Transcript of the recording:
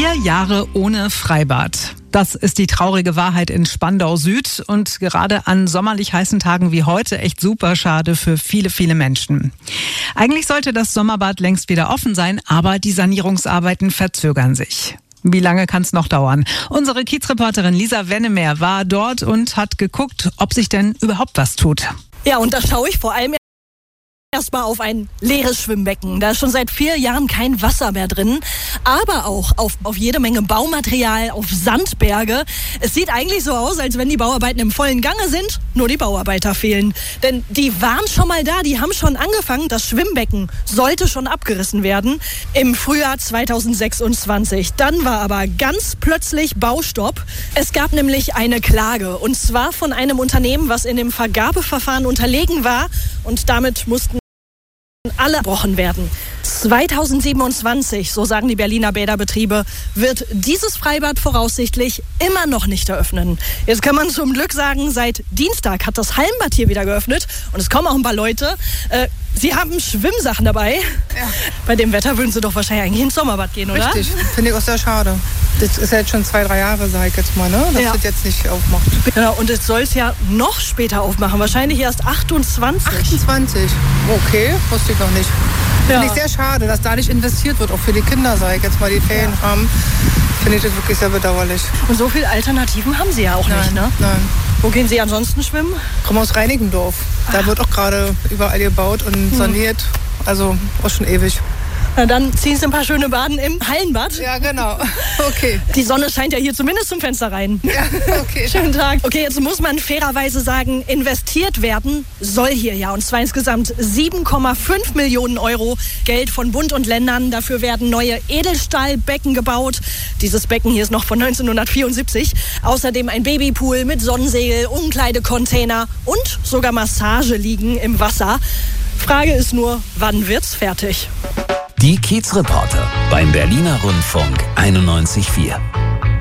4 Jahre ohne Freibad. Das ist die traurige Wahrheit in Spandau Süd und gerade an sommerlich heißen Tagen wie heute echt super schade für viele, viele Menschen. Eigentlich sollte das Sommerbad längst wieder offen sein, aber die Sanierungsarbeiten verzögern sich. Wie lange kann es noch dauern? Unsere Kiezreporterin Lisa Wennemer war dort und hat geguckt, ob sich denn überhaupt was tut. Ja, und da schaue ich vor allem erstmal auf ein leeres Schwimmbecken. Da ist schon seit 4 Jahren kein Wasser mehr drin, aber auch auf jede Menge Baumaterial, auf Sandberge. Es sieht eigentlich so aus, als wenn die Bauarbeiten im vollen Gange sind, nur die Bauarbeiter fehlen. Denn die waren schon mal da, die haben schon angefangen. Das Schwimmbecken sollte schon abgerissen werden im Frühjahr 2026. Dann war aber ganz plötzlich Baustopp. Es gab nämlich eine Klage, und zwar von einem Unternehmen, was in dem Vergabeverfahren unterlegen war, und damit mussten alle gebrochen werden. 2027, so sagen die Berliner Bäderbetriebe, wird dieses Freibad voraussichtlich immer noch nicht eröffnen. Jetzt kann man zum Glück sagen, seit Dienstag hat das Hallenbad hier wieder geöffnet und es kommen auch ein paar Leute. Sie haben Schwimmsachen dabei. Ja. Bei dem Wetter würden Sie doch wahrscheinlich eigentlich ins Sommerbad gehen, oder? Richtig, finde ich auch sehr schade. Das ist ja jetzt schon 2-3 Jahre, sage ich jetzt mal, ne? Dass das jetzt nicht aufmacht. Genau, und es soll es ja noch später aufmachen, wahrscheinlich erst 28. 28? Okay, wusste ich noch nicht. Ja. Finde ich sehr schade, dass da nicht investiert wird, auch für die Kinder, sage ich jetzt mal, die Ferien haben. Finde ich das wirklich sehr bedauerlich. Und so viele Alternativen haben Sie ja auch nicht, ne? Nein. Wo gehen Sie ansonsten schwimmen? Ich komme aus Reinickendorf. Da wird auch gerade überall gebaut und saniert. Also auch schon ewig. Na, dann ziehen Sie ein paar schöne Baden im Hallenbad. Ja, genau. Okay. Die Sonne scheint ja hier zumindest zum Fenster rein. Ja, okay. Schönen Tag. Okay, jetzt muss man fairerweise sagen, investiert werden soll hier ja. Und zwar insgesamt 7,5 Millionen Euro Geld von Bund und Ländern. Dafür werden neue Edelstahlbecken gebaut. Dieses Becken hier ist noch von 1974. Außerdem ein Babypool mit Sonnensegel, Umkleidecontainer und sogar Massageliegen im Wasser. Frage ist nur, wann wird's fertig? Die Kiezreporter beim Berliner Rundfunk 91,4.